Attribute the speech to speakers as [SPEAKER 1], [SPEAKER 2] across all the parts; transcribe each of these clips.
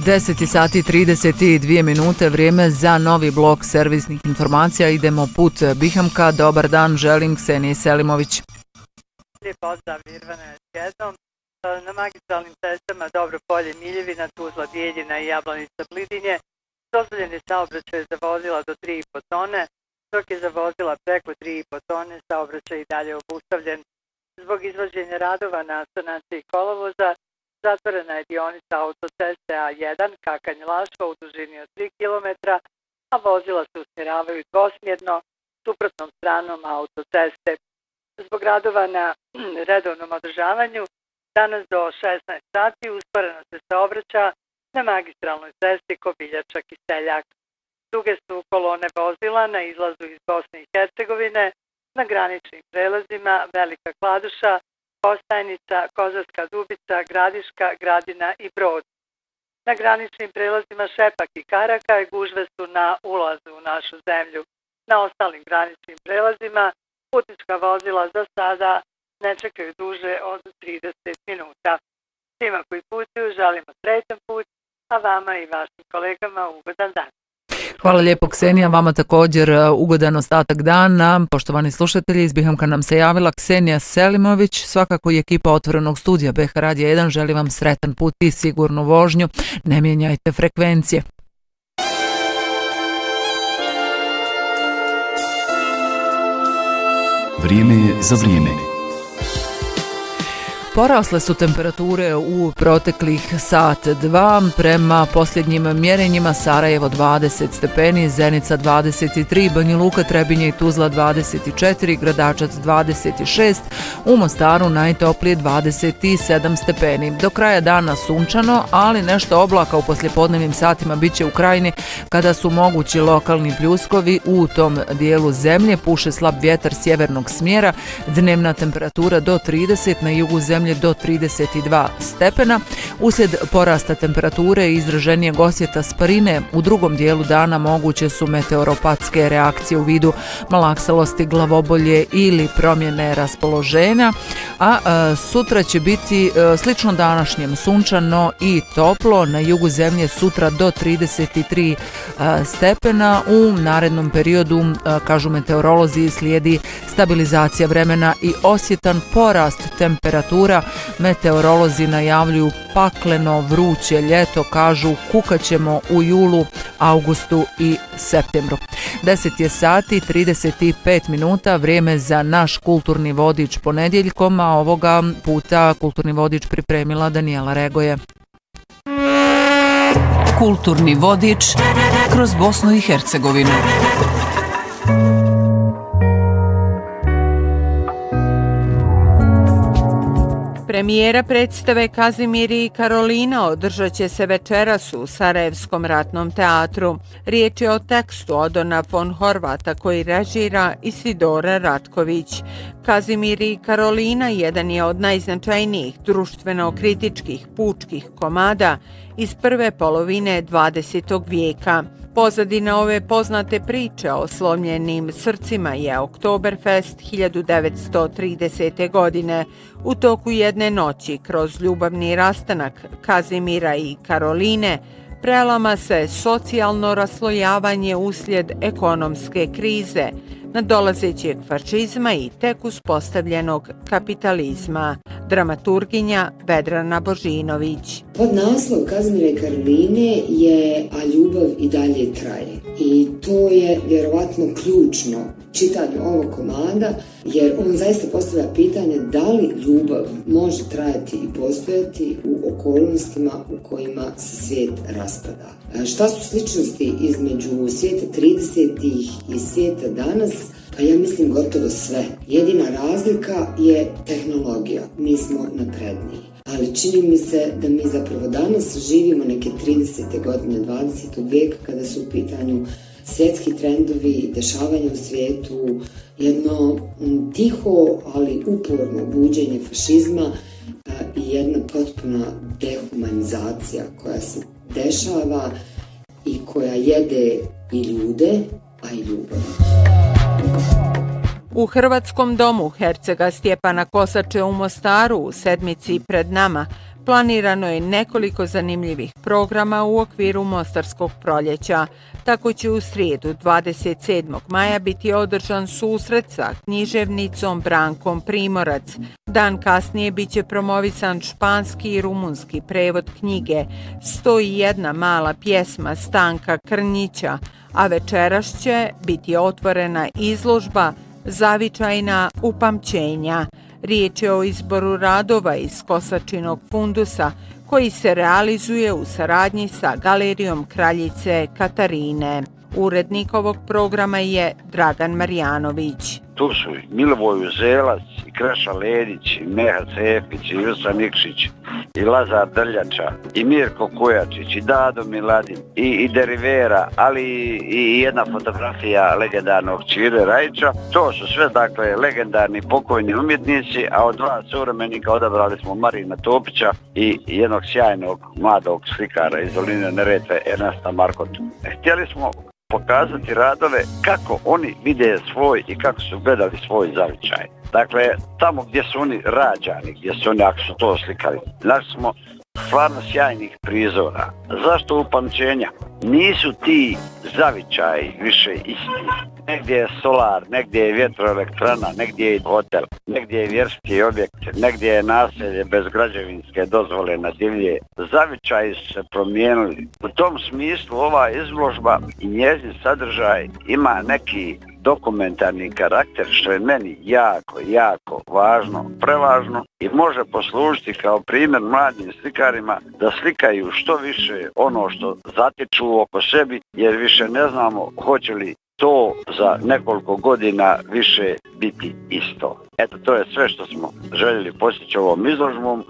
[SPEAKER 1] 10 sati i 32 minute, vrijeme za novi blok servisnih informacija. Idemo put Bihamka. Dobar dan, želim Kseniji Selimović.
[SPEAKER 2] Lijep pozdrav, Irvana, još jednom. Na magistralnim cestama Dobro Polje, Miljevina, Tuzla, Bijeljina i Jablanica, Blidinje dozvoljen je saobraćaj za vozila do 3,5 tone, dok je za vozila preko 3,5 tone saobraćaj i dalje obustavljen. Zbog izvođenja radova na sanaciji kolovoza zatvorena je dionica autoceste A1 Kakanj-Lašva u dužini od 3 km, a vozila se usmjeravaju dvosmjerno suprotnom stranom autoceste. Zbog radova na redovnom održavanju danas do 16 sati usporeno se saobraća na magistralnoj cesti Kobiljača-Kiseljak. Duge su kolone vozila na izlazu iz Bosne i Hercegovine, na graničnim prelazima Velika Kladuša, Kostajnica, Kozarska Dubica, Gradiška, Gradina i Brod. Na graničnim prelazima Šepak i Karakaj gužve su na ulazu u našu zemlju. Na ostalim graničnim prelazima putnička vozila za sada ne čekaju duže od 30 minuta. Svima koji putuju želimo sretan put, a vama i vašim kolegama ugodan dan.
[SPEAKER 1] Hvala lijepo, Ksenija, vama također ugodan ostatak dana. Poštovani slušatelji, iz Bihamka nam se javila Ksenija Selimović, svakako i ekipa Otvorenog studija BH Radija 1 želi vam sretan put i sigurnu vožnju. Ne mijenjajte frekvencije.
[SPEAKER 3] Vrijeme je za vrijeme.
[SPEAKER 1] Porasle su temperature u proteklih sat dva. Prema posljednjim mjerenjima Sarajevo 20 stepeni, Zenica 23, Banja Luka, Trebinje i Tuzla 24, Gradačac 26, u Mostaru najtoplije 27 stepeni. Do kraja dana sunčano, ali nešto oblaka u poslijepodnevnim satima bit će u Krajini kada su mogući lokalni pljuskovi u tom dijelu zemlje. Puše slab vjetar sjevernog smjera, dnevna temperatura do 30, na jugu zemlje do 32 stepena. Uslijed porasta temperature i izraženijeg osjeta sparine u drugom dijelu dana moguće su meteoropatske reakcije u vidu malaksalosti, glavobolje ili promjene raspoloženja, a sutra će biti slično današnjem, sunčano i toplo. Na jugu zemlje sutra do 33 stepena. U narednom periodu, kažu meteorolozi, slijedi stabilizacija vremena i osjetan porast temperatura. Meteorolozi najavljuju pakleno vruće ljeto, kažu kukaćemo u julu, augustu i septembru. 10 sati 35 minuta, vrijeme za naš kulturni vodič ponedjeljkom, a ovoga puta kulturni vodič pripremila Danijela Regoje.
[SPEAKER 4] Kulturni vodič kroz Bosnu i Hercegovinu.
[SPEAKER 5] Premijera predstave Kazimir i Karolina održat će se večeras u Sarajevskom ratnom teatru. Riječ je o tekstu Odona von Horvata koji režira Isidora Ratković. Kazimir i Karolina jedan je od najznačajnijih društveno-kritičkih pučkih komada iz prve polovine 20. vijeka. Pozadina ove poznate priče o slomljenim srcima je Oktoberfest 1930. godine. U toku jedne noći, kroz ljubavni rastanak Kazimira i Karoline, prelama se socijalno raslojavanje uslijed ekonomske krize, nadolazećeg fašizma i tek uspostavljenog kapitalizma. Dramaturginja Vedrana Božinović.
[SPEAKER 6] Podnaslov Kazimira i Karoline je A ljubav i dalje traje. I to je vjerovatno ključno čitanju ovog komada, jer on zaista postavlja pitanje da li ljubav može trajati i postojati u okolnostima u kojima se svijet raspada. Šta su sličnosti između svijeta 30-ih i svijeta danas? Pa ja mislim gotovo sve. Jedina razlika je tehnologija. Mi smo napredniji. Ali čini mi se da mi zapravo danas živimo neke 30. godine 20. vijeka kada su u pitanju svjetski trendovi, dešavanja u svijetu, jedno tiho, ali uporno buđenje fašizma i jedna potpuna dehumanizacija koja se dešava i koja jede i ljude, a i ljubav.
[SPEAKER 5] U Hrvatskom domu hercega Stjepana Kosače u Mostaru u sedmici pred nama Planirano je nekoliko zanimljivih programa u okviru Mostarskog proljeća. Tako će u srijedu 27. maja biti održan susret sa književnicom Brankom Primorac. Dan kasnije biće promovisan španski i rumunski prevod knjige 101 mala pjesma Stanka Krnjića, a večeras će biti otvorena izložba Zavičajna upamćenja. Riječ je o izboru radova iz Kosačinog fundusa koji se realizuje u saradnji sa Galerijom Kraljice Katarine. Urednik ovog programa je Dragan Marjanović.
[SPEAKER 3] Tu su Milivoj Uzelac, i Kreša Ledić, i Meha Cepić, i Jusa Nikšić, i Lazar Drljača, i Mirko Kujačić, i Dado Miladin, i Derivera, ali i jedna fotografija legendarnog Čire Rajića. To su sve, dakle, legendarni pokojni umjetnici, a od dva suvremenika odabrali smo Marina Topića i jednog sjajnog mladog slikara iz doline Neretve, Ernesta Markotu. Htjeli smo pokazati radove kako oni vide svoj i kako su gledali svoj zavičaj. Dakle, tamo gdje su oni rađani, gdje su oni, ako su to slikali, našli smo stvarno sjajnih prizora. Zašto upamćenja? Nisu ti zavičaji više isti. Negdje je solar, negdje je vjetroelektrana, negdje je hotel, negdje je vjerski objekt, negdje je naselje bez građevinske dozvole na divlje. Zavičaji su se promijenili. U tom smislu ova izložba i njezin sadržaj ima neki dokumentarni karakter, što je meni jako važno, prevažno i može poslužiti kao primjer mladim slikarima da slikaju što više ono što zatiču oko sebi, jer više ne znamo hoće li to za nekoliko godina više biti isto. Eto, to je sve što smo željeli postići ovom izložbom.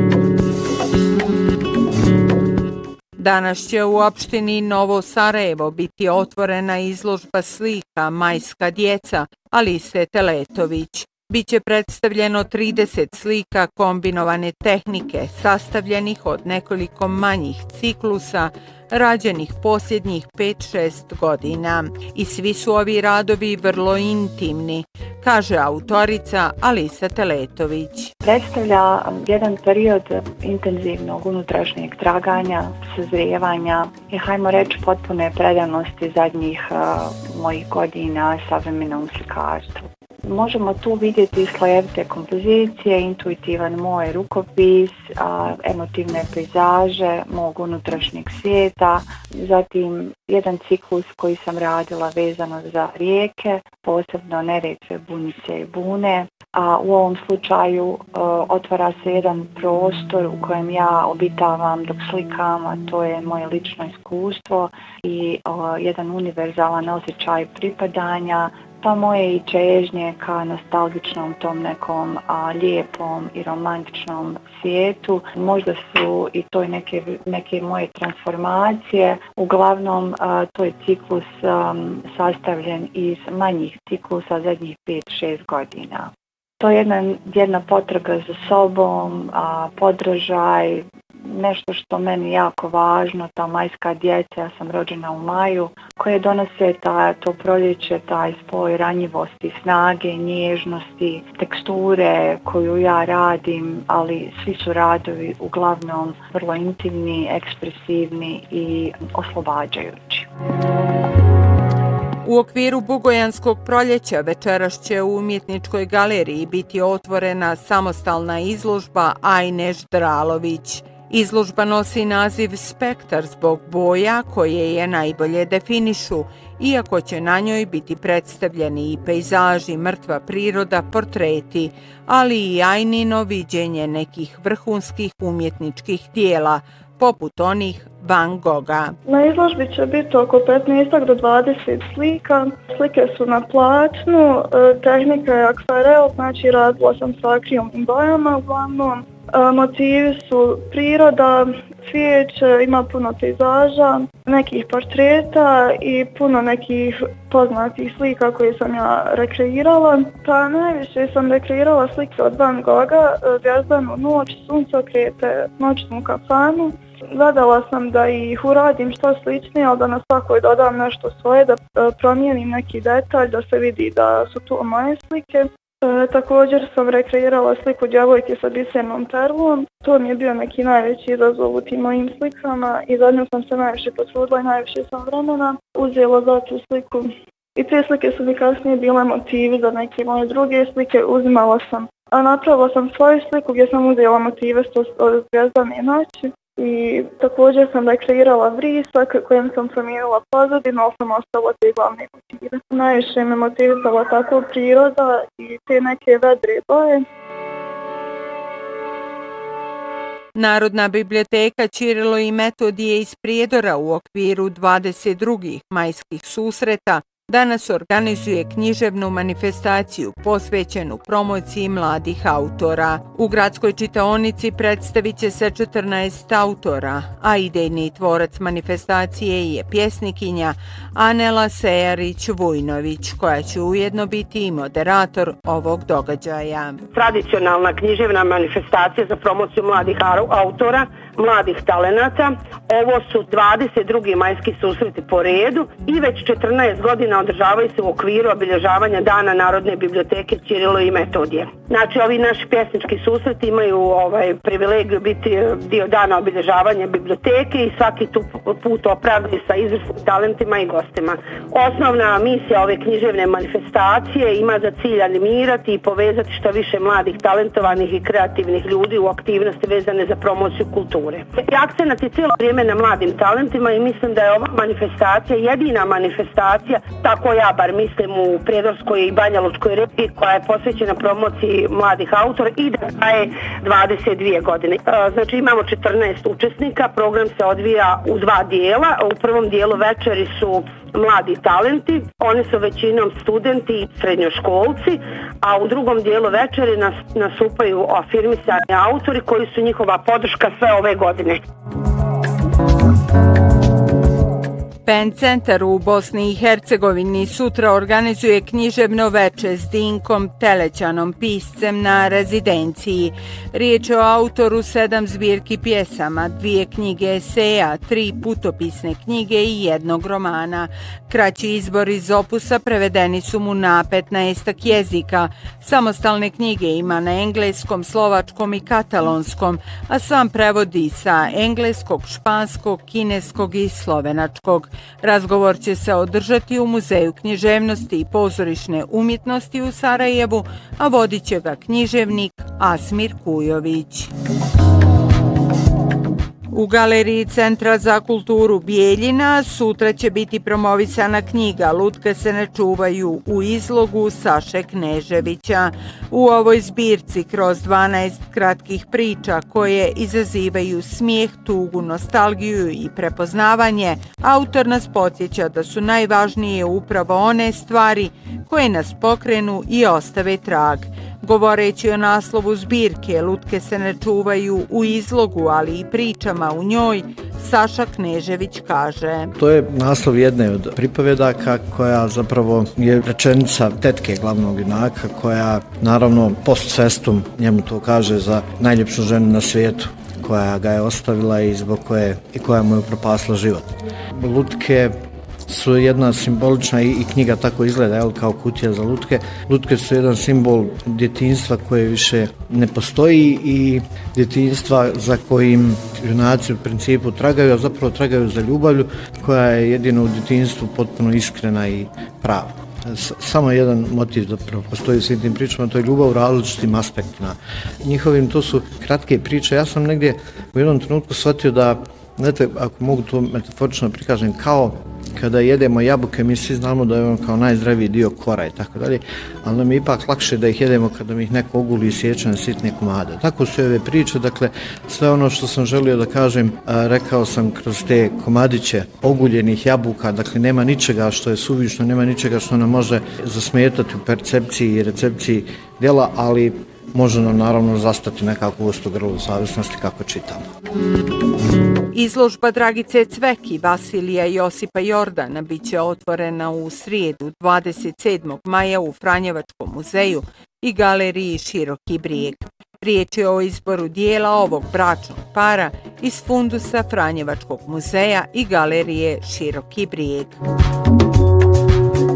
[SPEAKER 5] Danas će u opštini Novo Sarajevo biti otvorena izložba slika Majska djeca Alise Teletović. Biće predstavljeno 30 slika kombinovane tehnike sastavljenih od nekoliko manjih ciklusa rađenih posljednjih 5-6 godina. I svi su ovi radovi vrlo intimni, kaže autorica Alisa Teletović.
[SPEAKER 7] Predstavlja jedan period intenzivnog unutrašnjeg traganja, sazrijevanja i, hajmo reći, potpune predanosti zadnjih mojih godina savremenom slikarstvu. Možemo tu vidjeti slojevite kompozicije, intuitivan moj rukopis, emotivne pejzaže mog unutrašnjeg svijeta, zatim jedan ciklus koji sam radila vezano za rijeke, posebno Neretve, Bunice i Bune. A u ovom slučaju otvara se jedan prostor u kojem ja obitavam dok slikam, a to je moje lično iskustvo i jedan univerzalan osjećaj pripadanja, pa moje i čežnje ka nostalgičnom tom nekom lijepom i romantičnom svijetu. Možda su i to neke moje transformacije. Uglavnom, to je ciklus sastavljen iz manjih ciklusa zadnjih 5-6 godina. To je jedna potraga za sobom, podražaj, nešto što meni jako važno, ta majska djeca, ja sam rođena u maju, koje donose to proljeće, taj spoj ranjivosti, snage, nježnosti, teksture koju ja radim, ali svi su radovi uglavnom vrlo intimni, ekspresivni i oslobađajući.
[SPEAKER 5] U okviru Bugojanskog proljeća večeras će u Umjetničkoj galeriji biti otvorena samostalna izložba Ajne Ždralović. Izložba nosi naziv Spektar zbog boja koje je najbolje definišu, iako će na njoj biti predstavljeni i pejzaži, mrtva priroda, portreti, ali i Ajnino viđenje nekih vrhunskih umjetničkih dijela, poput onih Van Gogha.
[SPEAKER 8] Na izložbi će biti oko 15 do 20 slika. Slike su na platnu, tehnika je akvarel, znači radila sam sa akrilovim bojama uglavnom. Motivi su priroda, cvijeće, ima puno pejzaža, nekih portreta i puno nekih poznatih slika koje sam ja rekreirala. Pa najviše sam rekreirala slike od Van Gogha, Zvijezdanu noć, suncokrete, noćnu kafanu. Gledala sam da ih uradim što sličnije, ali da na svakoj dodam nešto svoje, da promijenim neki detalj, da se vidi da su to moje slike. Također sam rekreirala sliku djevojke sa bisernom perlom. To mi je bio neki najveći izazov u tim mojim slikama i za nju sam se najviše potrudila i najviše sam vremena uzela za tu sliku. I te slike su mi kasnije bile motivi za neke moje druge slike. Uzimala sam, a napravila sam svoju sliku gdje sam uzela motive od Zvezdane noći. I također sam rekreirala vrisak kojem sam promijenila pozadinu, ali sam ostala te glavne motive. Najviše me motivisala tako priroda i te neke vedre boje.
[SPEAKER 5] Narodna biblioteka Ćirilo i Metodije iz Prijedora u okviru 22. majskih susreta danas organizuje književnu manifestaciju posvećenu promociji mladih autora. U gradskoj čitaonici predstavit će se 14 autora, a idejni tvorac manifestacije je pjesnikinja Anela Sejarić-Vujnović, koja će ujedno biti i moderator ovog događaja.
[SPEAKER 9] Tradicionalna književna manifestacija za promociju mladih autora, mladih talenata. Ovo su 22. majski susreti po redu i već 14 godina održavaju se u okviru obilježavanja Dana Narodne biblioteke Ćirilo i Metodije. Znači, ovi naši pjesnički susreti imaju privilegiju biti dio dana obilježavanja biblioteke i svaki put opravdani sa izvrsnim talentima i gostima. Osnovna misija ove književne manifestacije ima za cilj animirati i povezati što više mladih, talentovanih i kreativnih ljudi u aktivnosti vezane za promociju kulture. I akcenat je cijelo vrijeme na mladim talentima i mislim da je ova manifestacija jedina manifestacija, tako ja bar mislim, u Prijedorskoj i Banjalučkoj regiji koja je posvećena promociji mladih autora i da traje 22 godine. Znači imamo 14 učesnika, program se odvija u 2 dijela. U prvom dijelu večeri su mladi talenti, oni su većinom studenti i srednjoškolci, a u drugom dijelu večeri nastupaju afirmisani autori koji su njihova podrška sve ove godine.
[SPEAKER 5] PEN centar u Bosni i Hercegovini sutra organizuje književno veče s Dinkom Telećanom, piscem na rezidenciji. Riječ je o autoru 7 zbirki pjesama, 2 knjige eseja, 3 putopisne knjige i 1 romana. Kraći izbor iz opusa prevedeni su mu na 15 jezika. Samostalne knjige ima na engleskom, slovačkom i katalonskom, a sam prevodi sa engleskog, španskog, kineskog i slovenačkog. Razgovor će se održati u Muzeju književnosti i pozorišne umjetnosti u Sarajevu, a vodit će ga književnik Asmir Kujović. U Galeriji Centra za kulturu Bijeljina sutra će biti promovisana knjiga Lutke se ne čuvaju u izlogu Saše Kneževića. U ovoj zbirci kroz 12 kratkih priča koje izazivaju smijeh, tugu, nostalgiju i prepoznavanje, autor nas podsjeća da su najvažnije upravo one stvari koje nas pokrenu i ostave trag. Govoreći o naslovu zbirke Lutke se ne čuvaju u izlogu, ali i pričama u njoj, Saša Knežević kaže:
[SPEAKER 10] To je naslov jedne od pripovedaka koja zapravo je rečenica tetke glavnog junaka koja naravno post festum njemu to kaže za najljepšu ženu na svijetu koja ga je ostavila i zbog koje i koja mu je upropastila život. Lutke su jedna simbolična i knjiga tako izgleda kao kutija za lutke. Lutke su jedan simbol djetinjstva koje više ne postoji i djetinjstva za kojim junaci u principu tragaju, a zapravo tragaju za ljubavlju koja je jedino u djetinjstvu potpuno iskrena i prava. Samo jedan motiv zapravo postoji u svim tim pričama, to je ljubav u različitim aspektima. Njihovim to su kratke priče. Ja sam negdje u jednom trenutku shvatio da, znate, ako mogu to metaforično prikažem, kao kada jedemo jabuke, mi svi znamo da je on kao najzdraviji dio kora i tako dalje, ali nam je ipak lakše da ih jedemo kada mi ih neko oguli i sjeća na sitne komade. Tako su ove priče, dakle, sve ono što sam želio da kažem, rekao sam kroz te komadiće oguljenih jabuka, dakle, nema ničega što je suvišno, nema ničega što nam može zasmetati u percepciji i recepciji djela, ali može nam naravno zastati nekako ustu grlu zavisnosti kako čitamo.
[SPEAKER 5] Izložba Dragice Cveki, Vasilija Josipa Jordana bit će otvorena u srijedu 27. maja u Franjevačkom muzeju i galeriji Široki brijeg. Riječ je o izboru dijela ovog bračnog para iz fundusa Franjevačkog muzeja i galerije Široki brijeg.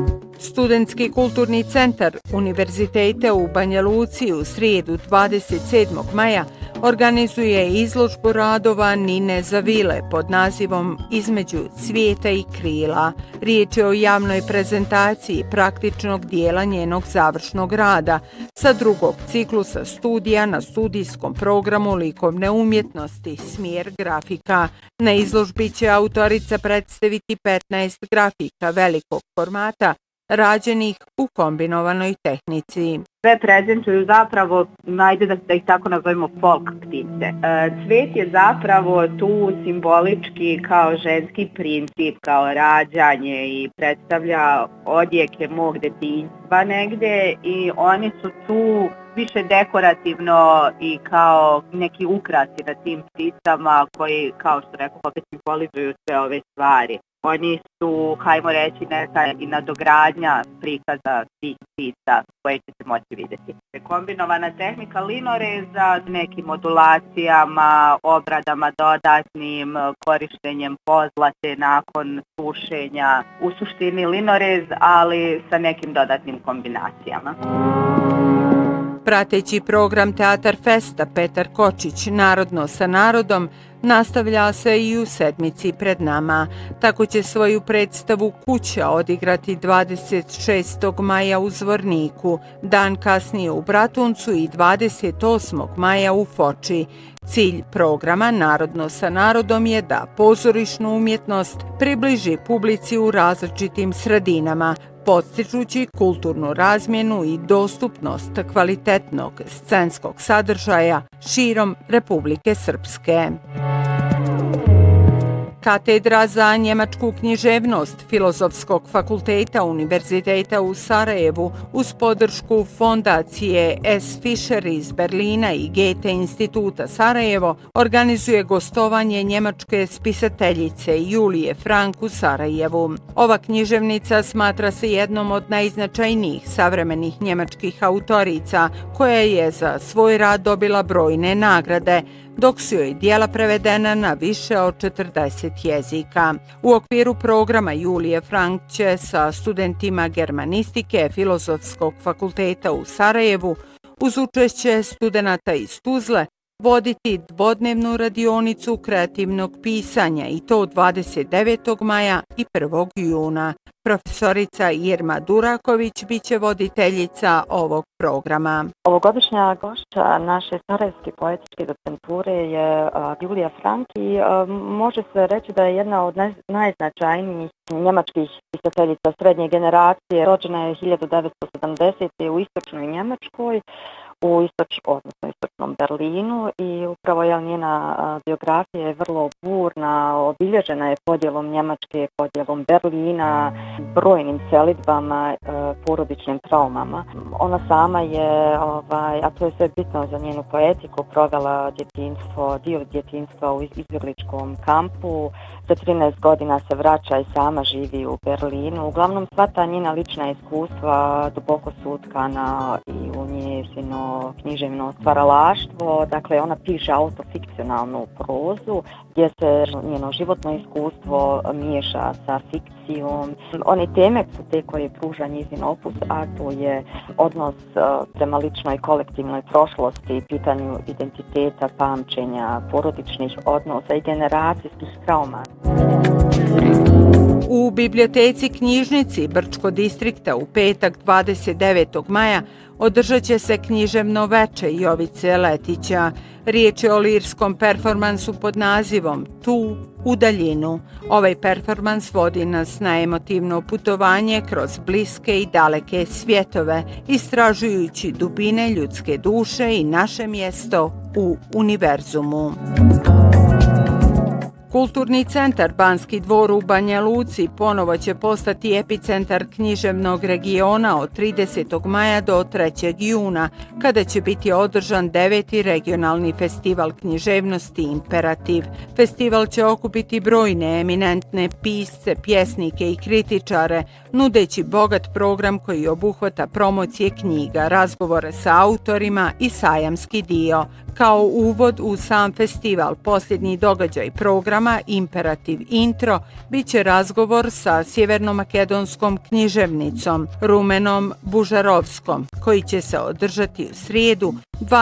[SPEAKER 5] Studentski kulturni centar Univerziteta u Banja Luci u srijedu 27. maja organizuje izložbu radova Nine Zavile pod nazivom Između cvijeta i krila. Riječ je o javnoj prezentaciji praktičnog dijela njenog završnog rada sa drugog ciklusa studija na studijskom programu likovne umjetnosti, smjer grafika. Na izložbi će autorica predstaviti 15 grafika velikog formata rađenih u kombinovanoj tehnici.
[SPEAKER 11] Sve prezentuju zapravo, najde da ih tako nazovemo, folk ptice. Cvet je zapravo tu simbolički kao ženski princip, kao rađanje i predstavlja odjeke mog detinjstva negde i oni su tu više dekorativno i kao neki ukrasi na tim pticama koji, kao što rekao, opet simbolizuju sve ove stvari. Oni su, hajmo reći, neka i nadogradnja prikaza tih ptica koje ćete moći vidjeti. Kombinovana tehnika linoreza s nekim modulacijama, obradama dodatnim, korištenjem pozlate nakon sušenja. U suštini linorez, ali sa nekim dodatnim kombinacijama.
[SPEAKER 5] Prateći program Teatar Festa Petar Kočić Narodno sa narodom nastavlja se i u sedmici pred nama. Tako će svoju predstavu Kuća odigrati 26. maja u Zvorniku, dan kasnije u Bratuncu i 28. maja u Foči. Cilj programa Narodno sa narodom je da pozorišnu umjetnost približi publici u različitim sredinama, podstičući kulturnu razmjenu i dostupnost kvalitetnog scenskog sadržaja širom Republike Srpske. Katedra za njemačku književnost Filozofskog fakulteta Univerziteta u Sarajevu uz podršku fondacije S. Fischer iz Berlina i Goethe instituta Sarajevo organizuje gostovanje njemačke spisateljice Julije Frank u Sarajevu. Ova književnica smatra se jednom od najznačajnijih savremenih njemačkih autorica koja je za svoj rad dobila brojne nagrade, dok su joj djela prevedena na više od 40 jezika. U okviru programa Julije Frank će sa studentima germanistike Filozofskog fakulteta u Sarajevu uz učešće studenata iz Tuzle voditi dvodnevnu radionicu kreativnog pisanja i to 29. maja i 1. juna. Profesorica Irma Duraković biće voditeljica ovog programa.
[SPEAKER 12] Ovogodišnja gošća naše sarajevske poetičke docenture je Julija Frank i može se reći da je jedna od najznačajnijih njemačkih pisateljica srednje generacije. Rođena je 1970. u istočnoj Njemačkoj, u istočnom Berlinu i upravo njena biografija je vrlo burna, obilježena je podjelom Njemačke, podjelom Berlina, brojnim selidbama, porodičnim traumama. Ona sama je, a to je sve bitno za njenu poetiku, provela dio djetinjstva u izbjegličkom kampu. Za 13 godina se vraća i sama živi u Berlinu. Uglavnom sva ta njena lična iskustva duboko su utkana i u njezino književno stvaralaštvo. Dakle, ona piše autofikcionalnu prozu gdje se njeno životno iskustvo miješa sa fikcijom. One teme su te koje pruža njezin opus, a to je odnos prema ličnoj kolektivnoj prošlosti, pitanju identiteta, pamćenja, porodičnih odnosa i generacijskih trauma.
[SPEAKER 5] U biblioteci knjižnici Brčko distrikta u petak 29. maja održat će se književno veče Jovice Letića. Riječ je o lirskom performansu pod nazivom Tu u daljinu. Ovaj performans vodi nas na emotivno putovanje kroz bliske i daleke svjetove, istražujući dubine ljudske duše i naše mjesto u univerzumu. Kulturni centar Banski dvor u Banja Luci ponovo će postati epicentar književnog regiona od 30. maja do 3. juna, kada će biti održan 9. regionalni festival književnosti Imperativ. Festival će okupiti brojne eminentne pisce, pjesnike i kritičare, nudeći bogat program koji obuhvata promocije knjiga, razgovore sa autorima i sajamski dio. Kao uvod u sam festival, posljednji događaj programa programa Imperativ Intro bit će razgovor sa sjevernomakedonskom književnicom Rumenom Bužarovskom, koji će se održati u srijedu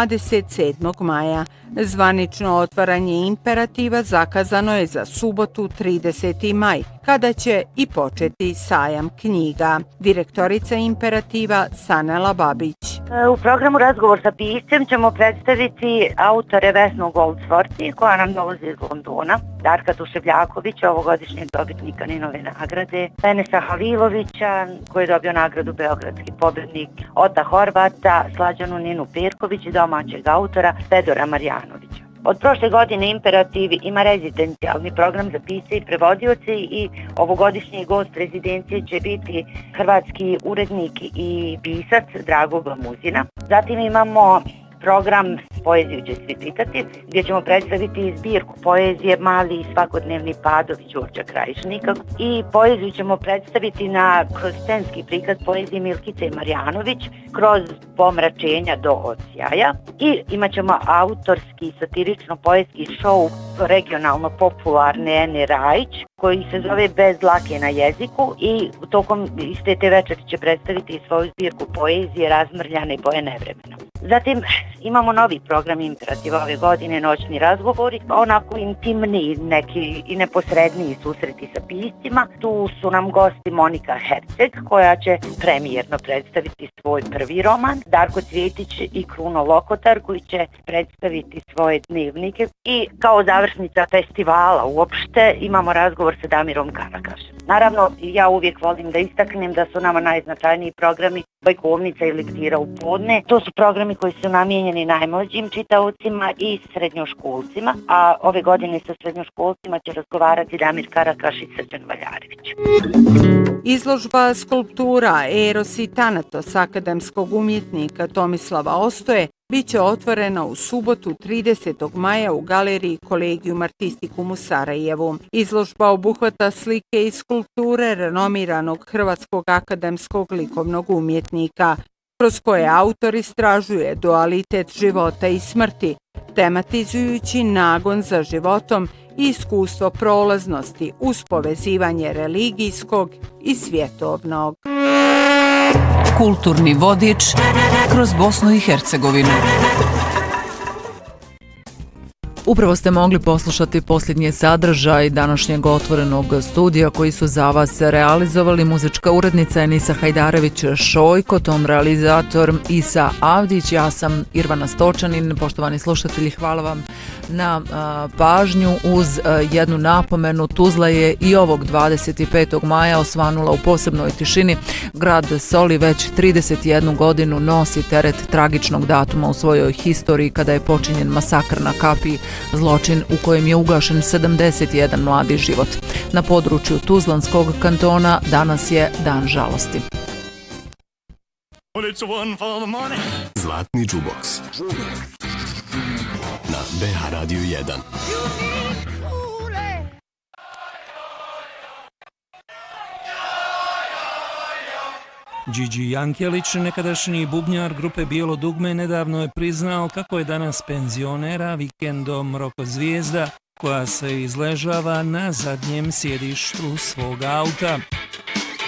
[SPEAKER 5] 27. maja. Zvanično otvaranje Imperativa zakazano je za subotu 30. maj, kada će i početi sajam knjiga. Direktorica Imperativa Sanela Babić.
[SPEAKER 13] U programu Razgovor sa piscem ćemo predstaviti autore Vesnu Goldsworthy, koja nam dolazi iz Londona, Darka Tuševljakovića, ovogodišnjeg dobitnika Ninove nagrade, Enesa Halilovića, koji je dobio nagradu Beogradski pobjednik, Ota Horvata, Slađanu Ninu Perković i domaćeg autora Fedora Marjanovića. Od prošle godine Imperativ ima rezidencijalni program za pisce i prevodioce i ovogodišnji gost rezidencije će biti hrvatski urednik i pisac Drago Glamuzina. Zatim imamo program Poeziju će svi čitati, gdje ćemo predstaviti zbirku poezije Mali i svakodnevni padovi Đorđa Krajišnika i poeziju ćemo predstaviti kroz scenski prikaz poezije Milkice Marjanović, kroz Pomračenja do odsjaja, i imat ćemo autorski satirično-poetski šou regionalno popularne Ene Rajić, koji se zove Bez dlake na jeziku, i tokom iste te večeri će predstaviti svoju zbirku poezije Razmrljane boje nevremena. Zatim imamo novi program Imperativa ove godine, Noćni razgovori, onako intimniji neki i neposredniji susreti sa piscima. Tu su nam gosti Monika Herceg, koja će premijerno predstaviti svoj prvi roman, Darko Cvjetić i Kruno Lokotar, koji će predstaviti svoje dnevnike, i kao završnica festivala uopšte imamo razgovor sa Damirom Karakašem. Naravno, ja uvijek volim da istaknem da su nama najznačajniji programi Bajkovnica i Lektira u podne. To su programi koji su namijenjeni najmlađim čitaocima i srednjoškolcima, a ove godine sa srednjoškolcima će razgovarati Damir Karakaš i Srđan Valjarević.
[SPEAKER 5] Izložba skulptura Eros i Thanatos akademskog umjetnika Tomislava Ostoje biće otvorena u subotu 30. maja u galeriji Collegium Artisticum u Sarajevu. Izložba obuhvata slike i skulpture renomiranog hrvatskog akademskog likovnog umjetnika, kroz koje autor istražuje dualitet života i smrti, tematizujući nagon za životom i iskustvo prolaznosti uz povezivanje religijskog i svjetovnog.
[SPEAKER 4] Kulturni vodič kroz Bosnu i Hercegovinu.
[SPEAKER 1] Upravo ste mogli poslušati posljednji sadržaj današnjeg otvorenog studija koji su za vas realizovali muzička urednica Enisa Hajdarević-Šojko, ton realizator Isa Avdić, ja sam Irvana Stočanin. Poštovani slušatelji, hvala vam na pažnju. Uz jednu napomenu, Tuzla je i ovog 25. maja osvanula u posebnoj tišini. Grad Soli već 31 godinu nosi teret tragičnog datuma u svojoj historiji kada je počinjen masakr na kapiji, zločin u kojem je ugašen 71 mladi život. Na području Tuzlanskog kantona danas je dan žalosti.
[SPEAKER 14] Zlatni džuboks na BH Radio 1.
[SPEAKER 15] Điđi Jankelić, nekadašnji bubnjar grupe Bijelo dugme, nedavno je priznao kako je danas penzionera vikendom Roko Zvijezda, koja se izležava na zadnjem sjedištu svog auta.